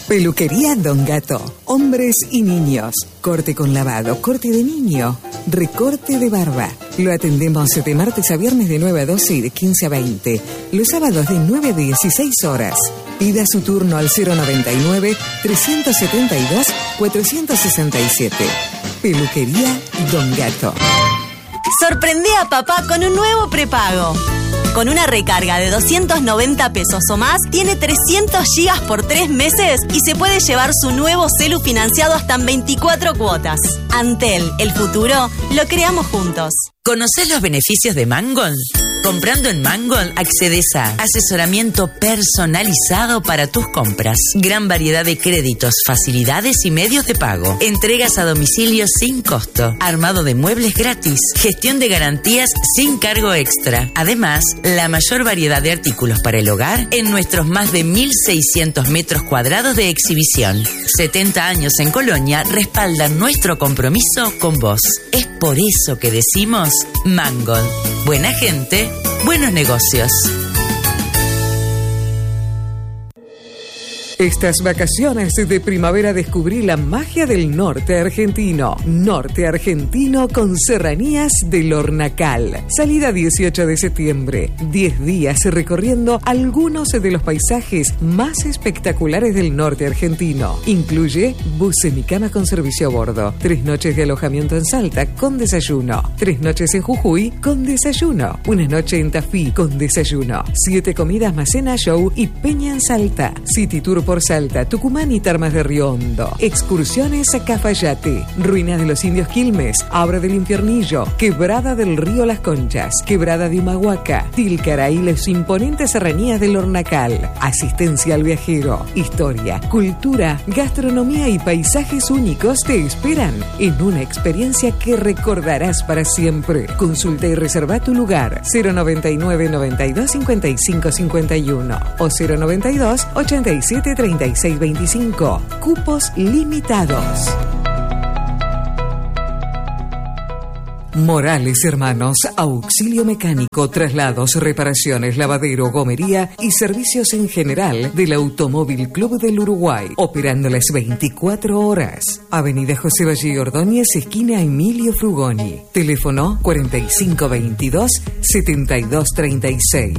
Peluquería Don Gato. Hombres y niños. Corte con lavado, corte de niño, recorte de barba. Lo atendemos de martes a viernes de 9 a 12 y de 15 a 20. Los sábados de 9 a 16 horas. Pida su turno al 099-372-467. Peluquería Don Gato. Sorprende a papá con un nuevo prepago. Con una recarga de 290 pesos o más, tiene 300 gigas por 3 meses y se puede llevar su nuevo celu financiado hasta en 24 cuotas. Antel, el futuro, lo creamos juntos. ¿Conocés los beneficios de Mangold? Comprando en Mangold accedes a asesoramiento personalizado para tus compras, gran variedad de créditos, facilidades y medios de pago, entregas a domicilio sin costo, armado de muebles gratis, gestión de garantías sin cargo extra. Además, la mayor variedad de artículos para el hogar en nuestros más de 1.600 metros cuadrados de exhibición. 70 años en Colonia respaldan nuestro compromiso con vos. Es por eso que decimos Mangold. Buena gente, buenos negocios. Estas vacaciones de primavera descubrí la magia del norte argentino. Norte argentino con serranías del Hornacal. Salida 18 de septiembre. 10 días recorriendo algunos de los paisajes más espectaculares del norte argentino. Incluye bus semicama con servicio a bordo. 3 noches de alojamiento en Salta con desayuno. 3 noches en Jujuy con desayuno. Una noche en Tafí con desayuno. 7 comidas más cena, show y peña en Salta. City Tour por Salta, Tucumán y Termas de Río Hondo. Excursiones a Cafayate, Ruinas de los Indios Quilmes, Abra del Infiernillo, Quebrada del Río Las Conchas, Quebrada de Humahuaca, Tilcara y las imponentes serranías del Hornacal. Asistencia al viajero, historia, cultura, gastronomía y paisajes únicos te esperan en una experiencia que recordarás para siempre. Consulta y reserva tu lugar 099 92 55 51 o 092 87 3625. Cupos limitados. Morales Hermanos, auxilio mecánico, traslados, reparaciones, lavadero, gomería y servicios en general del Automóvil Club del Uruguay, operando las 24 horas. Avenida José Valle Ordóñez, esquina Emilio Frugoni. Teléfono 4522-7236.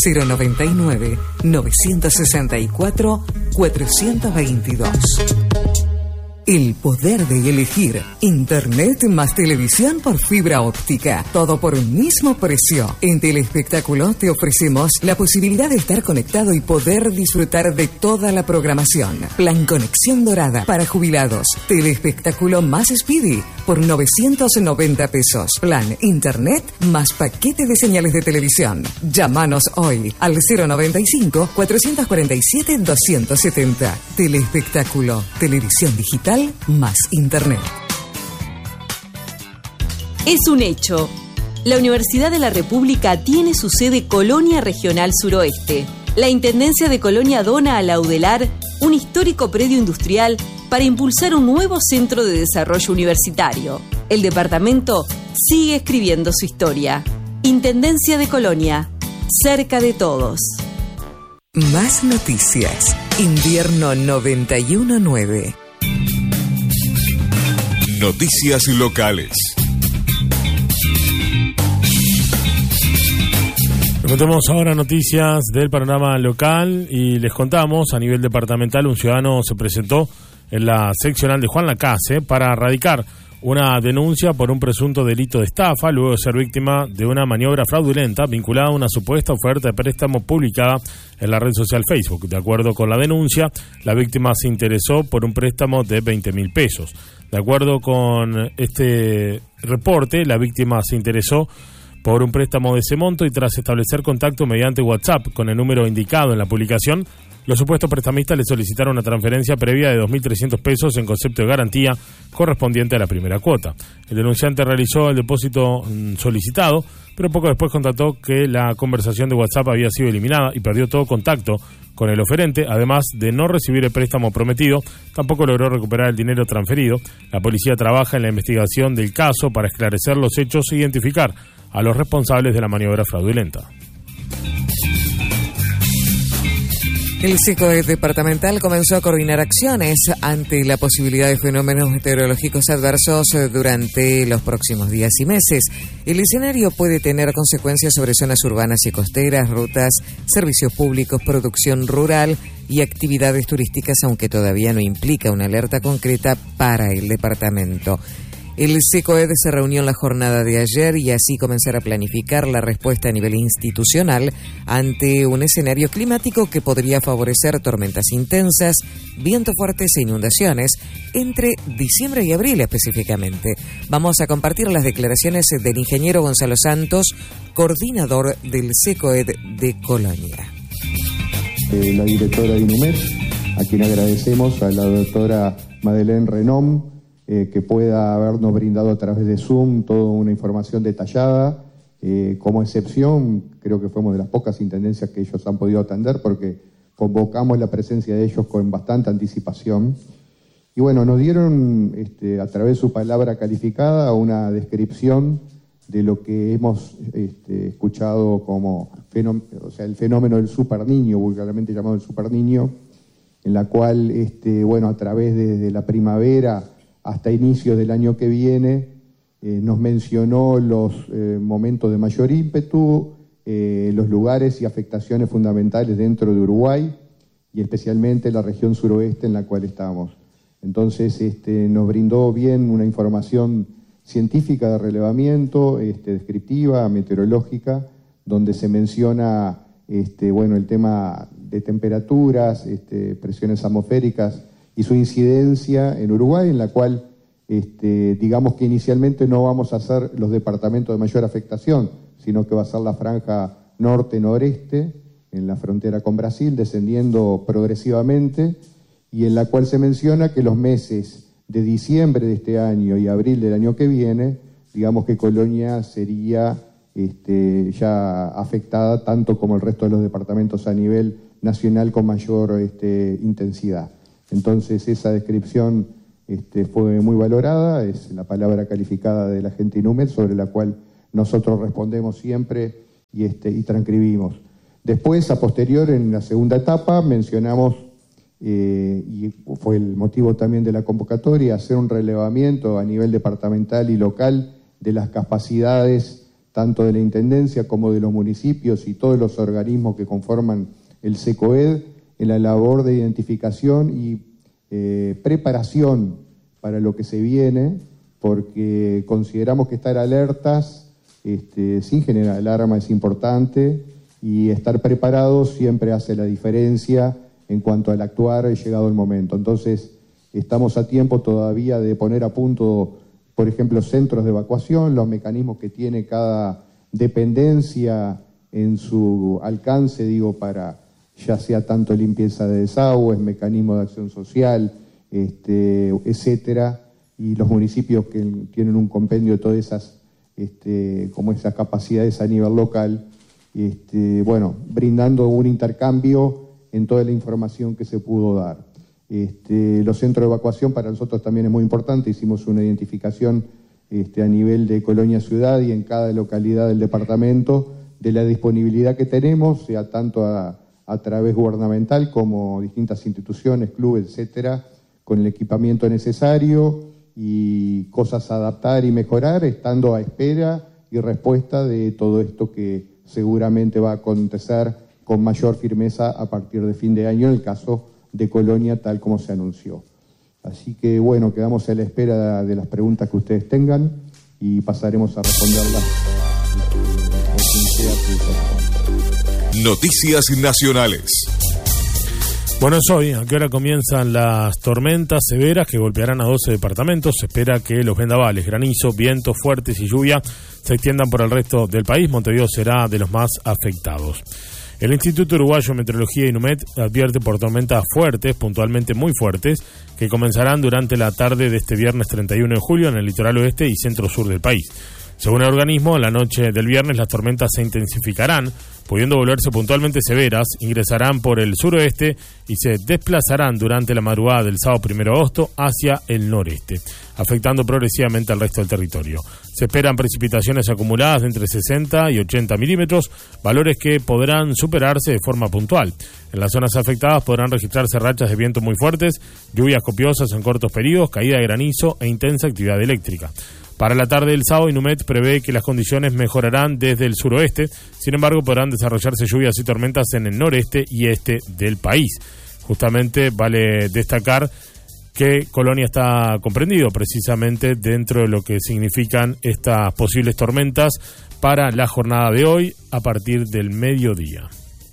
099-964-422. El poder de elegir. Internet más televisión por fibra óptica. Todo por un mismo precio. En Telespectáculo te ofrecemos la posibilidad de estar conectado y poder disfrutar de toda la programación. Plan Conexión Dorada para jubilados. Telespectáculo más Speedy por 990 pesos. Plan Internet más paquete de señales de televisión. Llámanos hoy al 095-447-270. Telespectáculo. Televisión digital más Internet. Es un hecho. La Universidad de la República tiene su sede Colonia Regional Suroeste. La Intendencia de Colonia dona a la UDELAR un histórico predio industrial para impulsar un nuevo centro de desarrollo universitario. El departamento sigue escribiendo su historia. Intendencia de Colonia, cerca de todos. Más noticias. Invierno 91.9. Noticias locales. Contamos ahora noticias del panorama local y les contamos, a nivel departamental, un ciudadano se presentó en la seccional de Juan Lacase para radicar una denuncia por un presunto delito de estafa luego de ser víctima de una maniobra fraudulenta vinculada a una supuesta oferta de préstamo publicada en la red social Facebook. De acuerdo con la denuncia, la víctima se interesó por un préstamo de 20.000 pesos. De acuerdo con este reporte, la víctima se interesó por un préstamo de ese monto y tras establecer contacto mediante WhatsApp con el número indicado en la publicación, los supuestos prestamistas le solicitaron una transferencia previa de 2.300 pesos en concepto de garantía correspondiente a la primera cuota. El denunciante realizó el depósito solicitado, pero poco después constató que la conversación de WhatsApp había sido eliminada y perdió todo contacto con el oferente. Además de no recibir el préstamo prometido, tampoco logró recuperar el dinero transferido. La policía trabaja en la investigación del caso para esclarecer los hechos e identificar a los responsables de la maniobra fraudulenta. El SECOED departamental comenzó a coordinar acciones ante la posibilidad de fenómenos meteorológicos adversos durante los próximos días y meses. El escenario puede tener consecuencias sobre zonas urbanas y costeras, rutas, servicios públicos, producción rural y actividades turísticas, aunque todavía no implica una alerta concreta para el departamento. El SECOED se reunió en la jornada de ayer y así comenzar a planificar la respuesta a nivel institucional ante un escenario climático que podría favorecer tormentas intensas, vientos fuertes e inundaciones entre diciembre y abril específicamente. Vamos a compartir las declaraciones del ingeniero Gonzalo Santos, coordinador del SECOED de Colonia. La directora de INUMED, a quien agradecemos, a la doctora Madeleine Renom, que pueda habernos brindado a través de Zoom toda una información detallada. Como excepción, creo que fuimos de las pocas intendencias que ellos han podido atender porque convocamos la presencia de ellos con bastante anticipación. Y bueno, nos dieron a través de su palabra calificada una descripción de lo que hemos escuchado como el fenómeno del superniño, vulgarmente llamado el superniño, en la cual a través de la primavera hasta inicios del año que viene, nos mencionó los momentos de mayor ímpetu, los lugares y afectaciones fundamentales dentro de Uruguay y especialmente la región suroeste en la cual estamos. Entonces nos brindó bien una información científica de relevamiento, descriptiva, meteorológica, donde se menciona el tema de temperaturas, presiones atmosféricas y su incidencia en Uruguay, en la cual digamos que inicialmente no vamos a ser los departamentos de mayor afectación, sino que va a ser la franja norte-noreste, en la frontera con Brasil, descendiendo progresivamente, y en la cual se menciona que los meses de diciembre de este año y abril del año que viene, digamos que Colonia sería ya afectada tanto como el resto de los departamentos a nivel nacional con mayor intensidad. Entonces esa descripción fue muy valorada, es la palabra calificada de la gente INUMED sobre la cual nosotros respondemos siempre y transcribimos. Después, a posterior, en la segunda etapa, mencionamos, y fue el motivo también de la convocatoria, hacer un relevamiento a nivel departamental y local de las capacidades tanto de la Intendencia como de los municipios y todos los organismos que conforman el SECOED en la labor de identificación y preparación para lo que se viene, porque consideramos que estar alertas sin generar alarma es importante y estar preparados siempre hace la diferencia en cuanto al actuar llegado el momento. Entonces estamos a tiempo todavía de poner a punto, por ejemplo, centros de evacuación, los mecanismos que tiene cada dependencia en su alcance, para ya sea tanto limpieza de desagües, mecanismo de acción social, etcétera, y los municipios que tienen un compendio de todas esas, como esas capacidades a nivel local, brindando un intercambio en toda la información que se pudo dar. Los centros de evacuación para nosotros también es muy importante, hicimos una identificación a nivel de Colonia Ciudad y en cada localidad del departamento de la disponibilidad que tenemos, sea tanto a través gubernamental como distintas instituciones, clubes, etcétera, con el equipamiento necesario y cosas a adaptar y mejorar, estando a espera y respuesta de todo esto que seguramente va a acontecer con mayor firmeza a partir de fin de año en el caso de Colonia, tal como se anunció. Así que quedamos a la espera de las preguntas que ustedes tengan y pasaremos a responderlas. Noticias nacionales. Bueno, es hoy. ¿A qué hora comienzan las tormentas severas que golpearán a 12 departamentos? Se espera que los vendavales, granizo, vientos fuertes y lluvia se extiendan por el resto del país. Montevideo será de los más afectados. El Instituto Uruguayo de Meteorología INUMED advierte por tormentas fuertes, puntualmente muy fuertes, que comenzarán durante la tarde de este viernes 31 de julio en el litoral oeste y centro-sur del país. Según el organismo, en la noche del viernes las tormentas se intensificarán, pudiendo volverse puntualmente severas, ingresarán por el suroeste y se desplazarán durante la madrugada del sábado 1 de agosto hacia el noreste, afectando progresivamente al resto del territorio. Se esperan precipitaciones acumuladas de entre 60 y 80 milímetros, valores que podrán superarse de forma puntual. En las zonas afectadas podrán registrarse rachas de viento muy fuertes, lluvias copiosas en cortos periodos, caída de granizo e intensa actividad eléctrica. Para la tarde del sábado, Inumet prevé que las condiciones mejorarán desde el suroeste, sin embargo podrán desarrollarse lluvias y tormentas en el noreste y este del país. Justamente vale destacar que Colonia está comprendido precisamente dentro de lo que significan estas posibles tormentas para la jornada de hoy a partir del mediodía.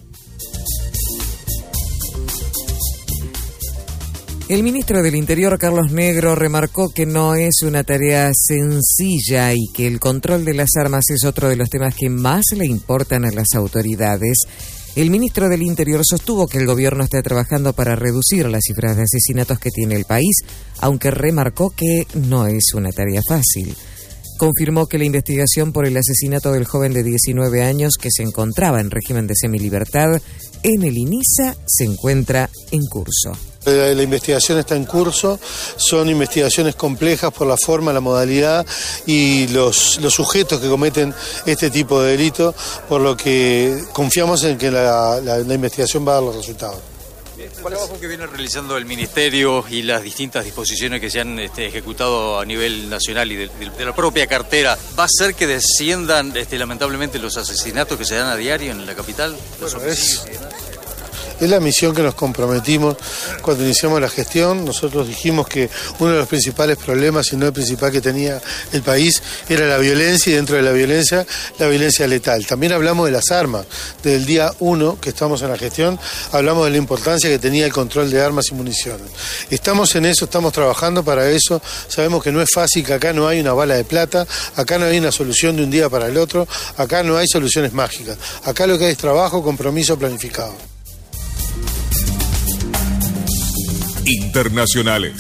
El ministro del Interior, Carlos Negro, remarcó que no es una tarea sencilla y que el control de las armas es otro de los temas que más le importan a las autoridades. El ministro del Interior sostuvo que el gobierno está trabajando para reducir las cifras de asesinatos que tiene el país, aunque remarcó que no es una tarea fácil. Confirmó que la investigación por el asesinato del joven de 19 años que se encontraba en régimen de semilibertad en el INISA se encuentra en curso. La investigación está en curso, son investigaciones complejas por la forma, la modalidad y los sujetos que cometen este tipo de delito, por lo que confiamos en que la investigación va a dar los resultados. El trabajo que viene realizando el Ministerio y las distintas disposiciones que se han ejecutado a nivel nacional y de la propia cartera, ¿va a hacer que desciendan lamentablemente los asesinatos que se dan a diario en la capital? Es la misión que nos comprometimos cuando iniciamos la gestión. Nosotros dijimos que uno de los principales problemas, si no el principal que tenía el país, era la violencia, y dentro de la violencia letal. También hablamos de las armas. Desde el día 1 que estamos en la gestión, hablamos de la importancia que tenía el control de armas y municiones. Estamos en eso, estamos trabajando para eso. Sabemos que no es fácil, que acá no hay una bala de plata, acá no hay una solución de un día para el otro, acá no hay soluciones mágicas. Acá lo que hay es trabajo, compromiso, planificado. Internacionales.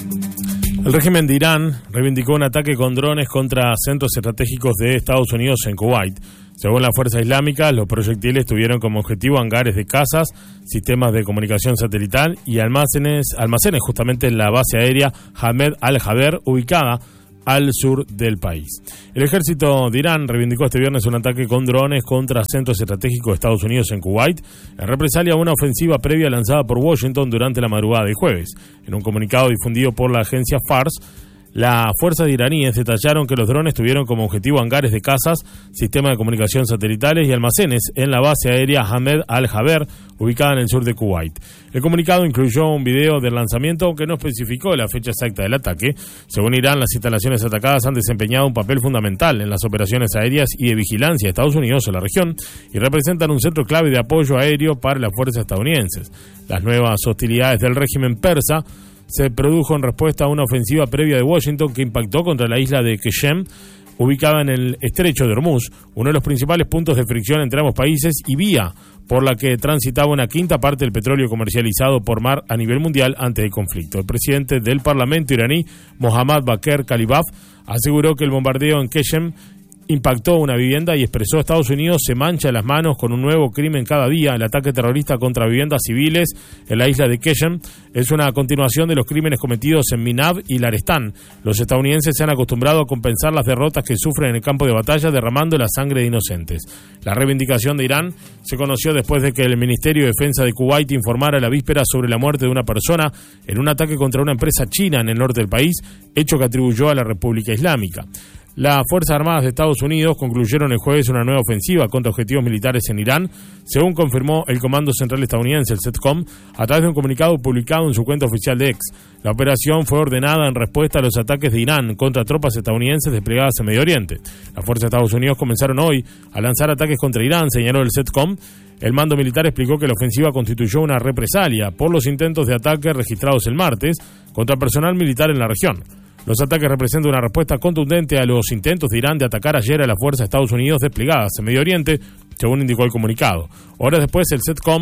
El régimen de Irán reivindicó un ataque con drones contra centros estratégicos de Estados Unidos en Kuwait. Según la Fuerza Islámica, los proyectiles tuvieron como objetivo hangares de casas, sistemas de comunicación satelital y almacenes justamente en la base aérea Ahmed al-Jaber, ubicada al sur del país. El ejército de Irán reivindicó este viernes un ataque con drones contra centros estratégicos de Estados Unidos en Kuwait, en represalia a una ofensiva previa lanzada por Washington durante la madrugada de jueves. En un comunicado difundido por la agencia Fars, las fuerzas iraníes detallaron que los drones tuvieron como objetivo hangares de casas, sistemas de comunicación satelitales y almacenes en la base aérea Ahmed al-Jaber, ubicada en el sur de Kuwait. El comunicado incluyó un video del lanzamiento, aunque no especificó la fecha exacta del ataque. Según Irán, las instalaciones atacadas han desempeñado un papel fundamental en las operaciones aéreas y de vigilancia de Estados Unidos en la región y representan un centro clave de apoyo aéreo para las fuerzas estadounidenses. Las nuevas hostilidades del régimen persa se produjo en respuesta a una ofensiva previa de Washington que impactó contra la isla de Qeshm, ubicada en el estrecho de Hormuz, uno de los principales puntos de fricción entre ambos países y vía por la que transitaba una quinta parte del petróleo comercializado por mar a nivel mundial antes del conflicto. El presidente del Parlamento iraní, Mohammad Bakr Kalibaf, aseguró que el bombardeo en Qeshm impactó una vivienda y expresó: Estados Unidos se mancha las manos con un nuevo crimen cada día. El ataque terrorista contra viviendas civiles en la isla de Qeshm es una continuación de los crímenes cometidos en Minab y Larestán. Los estadounidenses se han acostumbrado a compensar las derrotas que sufren en el campo de batalla derramando la sangre de inocentes. La reivindicación de Irán se conoció después de que el Ministerio de Defensa de Kuwait informara la víspera sobre la muerte de una persona en un ataque contra una empresa china en el norte del país, hecho que atribuyó a la República Islámica. Las Fuerzas Armadas de Estados Unidos concluyeron el jueves una nueva ofensiva contra objetivos militares en Irán, según confirmó el Comando Central estadounidense, el CENTCOM, a través de un comunicado publicado en su cuenta oficial de X. La operación fue ordenada en respuesta a los ataques de Irán contra tropas estadounidenses desplegadas en Medio Oriente. Las fuerzas de Estados Unidos comenzaron hoy a lanzar ataques contra Irán, señaló el CENTCOM. El mando militar explicó que la ofensiva constituyó una represalia por los intentos de ataque registrados el martes contra personal militar en la región. Los ataques representan una respuesta contundente a los intentos de Irán de atacar ayer a las fuerzas de Estados Unidos desplegadas en Medio Oriente, según indicó el comunicado. Horas después, el CENTCOM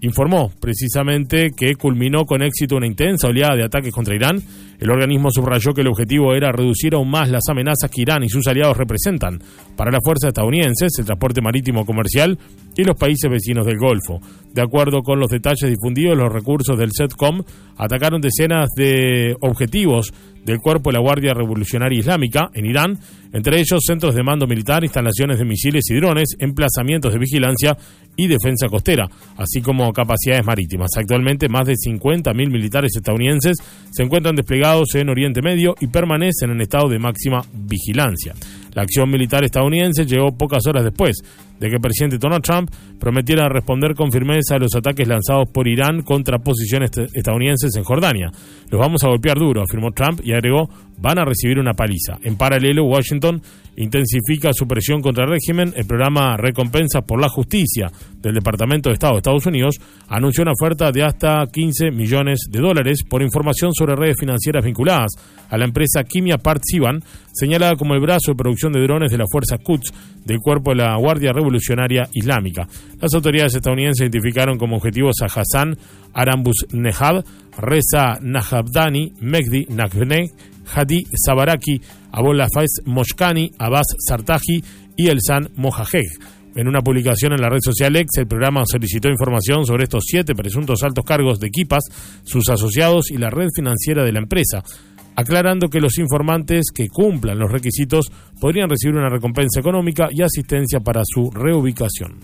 informó precisamente que culminó con éxito una intensa oleada de ataques contra Irán. El organismo subrayó que el objetivo era reducir aún más las amenazas que Irán y sus aliados representan para las fuerzas estadounidenses, el transporte marítimo comercial y los países vecinos del Golfo. De acuerdo con los detalles difundidos, los recursos del CENTCOM atacaron decenas de objetivos del Cuerpo de la Guardia Revolucionaria Islámica en Irán, entre ellos centros de mando militar, instalaciones de misiles y drones, emplazamientos de vigilancia y defensa costera, así como capacidades marítimas. Actualmente, más de 50.000 militares estadounidenses se encuentran desplegados en Oriente Medio y permanecen en estado de máxima vigilancia. La acción militar estadounidense llegó pocas horas después de que el presidente Donald Trump prometiera responder con firmeza a los ataques lanzados por Irán contra posiciones estadounidenses en Jordania. Los vamos a golpear duro, afirmó Trump, y agregó, van a recibir una paliza. En paralelo, Washington intensifica su presión contra el régimen. El programa Recompensas por la Justicia del Departamento de Estado de Estados Unidos anunció una oferta de hasta $15 millones por información sobre redes financieras vinculadas a la empresa Kimia Part-Sivan, señalada como el brazo de producción de drones de la Fuerza Quds del Cuerpo de la Guardia Revolucionaria Islámica. Las autoridades estadounidenses identificaron como objetivos a Hassan Arambus-Nehab, Reza Najabdani, Mehdi Naqvneh, Hadi Sabaraki, Abol Hafez Moshkani, Abbas Sartaji y Elsan Mojajeg. En una publicación en la red social X, el programa solicitó información sobre estos 7 presuntos altos cargos de Kipas, sus asociados y la red financiera de la empresa, aclarando que los informantes que cumplan los requisitos podrían recibir una recompensa económica y asistencia para su reubicación.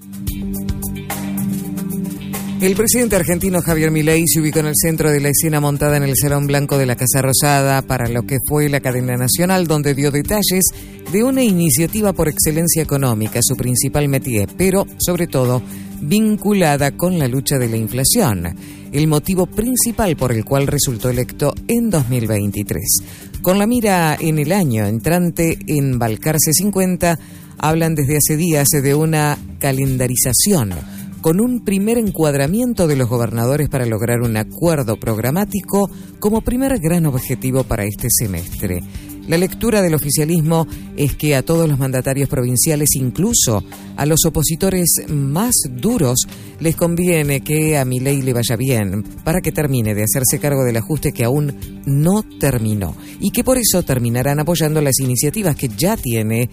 El presidente argentino Javier Milei se ubicó en el centro de la escena montada en el Salón Blanco de la Casa Rosada para lo que fue la cadena nacional, donde dio detalles de una iniciativa por excelencia económica, su principal métier, pero sobre todo vinculada con la lucha de la inflación, el motivo principal por el cual resultó electo en 2023. Con la mira en el año entrante en Balcarce 50, hablan desde hace días de una calendarización con un primer encuadramiento de los gobernadores para lograr un acuerdo programático como primer gran objetivo para este semestre. La lectura del oficialismo es que a todos los mandatarios provinciales, incluso a los opositores más duros, les conviene que a Milei le vaya bien para que termine de hacerse cargo del ajuste que aún no terminó y que por eso terminarán apoyando las iniciativas que ya tienen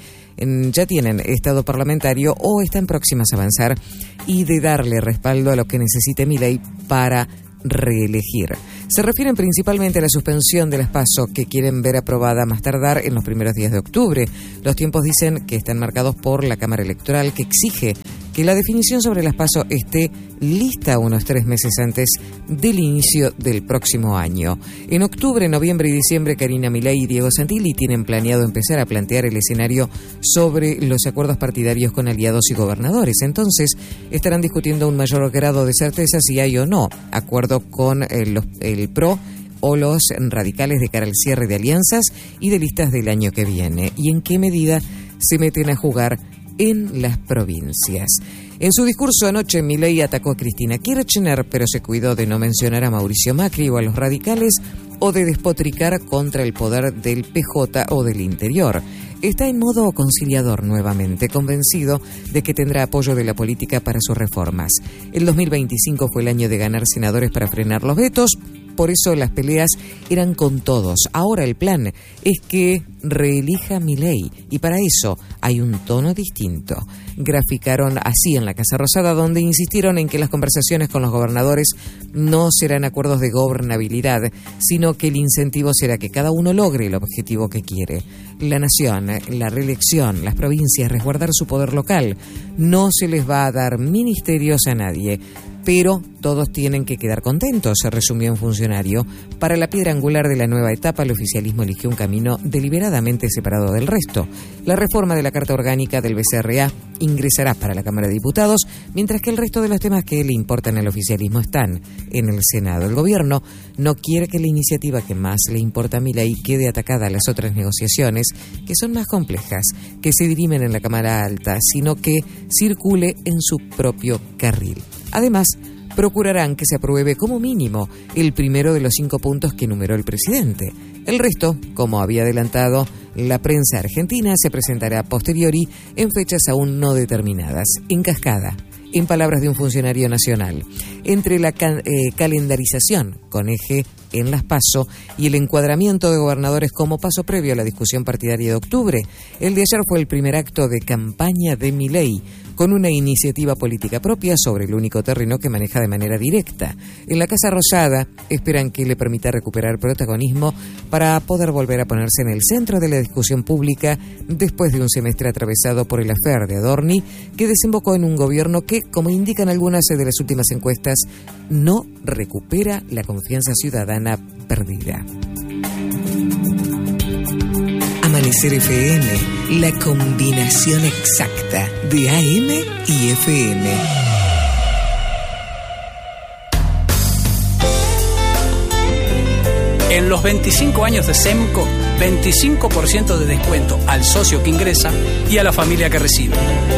estado parlamentario o están próximas a avanzar y de darle respaldo a lo que necesite Milei para reelegir. Se refieren principalmente a la suspensión de las PASO que quieren ver aprobada más tardar en los primeros días de octubre. Los tiempos dicen que están marcados por la Cámara Electoral, que exige que la definición sobre las PASO esté lista unos 3 meses antes del inicio del próximo año. En octubre, noviembre y diciembre, Karina Milei y Diego Santilli tienen planeado empezar a plantear el escenario sobre los acuerdos partidarios con aliados y gobernadores. Entonces, estarán discutiendo un mayor grado de certeza si hay o no acuerdo con el PRO o los radicales de cara al cierre de alianzas y de listas del año que viene, y en qué medida se meten a jugar en las provincias. En su discurso anoche, Milei atacó a Cristina Kirchner, pero se cuidó de no mencionar a Mauricio Macri o a los radicales o de despotricar contra el poder del PJ o del Interior. Está en modo conciliador nuevamente, convencido de que tendrá apoyo de la política para sus reformas. El 2025 fue el año de ganar senadores para frenar los vetos, por eso las peleas eran con todos. Ahora el plan es que reelija a Milei y para eso hay un tono distinto. Graficaron así en la Casa Rosada, donde insistieron en que las conversaciones con los gobernadores no serán acuerdos de gobernabilidad, sino que el incentivo será que cada uno logre el objetivo que quiere. La nación, la reelección, las provincias, resguardar su poder local. No se les va a dar ministerios a nadie, pero todos tienen que quedar contentos, se resumió un funcionario. Para la piedra angular de la nueva etapa, el oficialismo eligió un camino deliberadamente separado del resto. La reforma de la Carta Orgánica del BCRA ingresará para la Cámara de Diputados, mientras que el resto de los temas que le importan al oficialismo están en el Senado. El gobierno no quiere que la iniciativa que más le importa a Milei quede atacada a las otras negociaciones, que son más complejas, que se dirimen en la Cámara Alta, sino que circule en su propio carril. Además, procurarán que se apruebe como mínimo el primero de los 5 puntos que enumeró el presidente. El resto, como había adelantado la prensa argentina, se presentará a posteriori en fechas aún no determinadas. En cascada, en palabras de un funcionario nacional. Entre la calendarización con eje en las PASO y el encuadramiento de gobernadores como paso previo a la discusión partidaria de octubre, el de ayer fue el primer acto de campaña de Milei, con una iniciativa política propia sobre el único terreno que maneja de manera directa. En la Casa Rosada esperan que le permita recuperar protagonismo para poder volver a ponerse en el centro de la discusión pública después de un semestre atravesado por el affair de Adorni, que desembocó en un gobierno que, como indican algunas de las últimas encuestas, no recupera la confianza ciudadana perdida. Amanecer FM, la combinación exacta de AM y FM. En los 25 años de SEMCO, 25% de descuento al socio que ingresa y a la familia que recibe.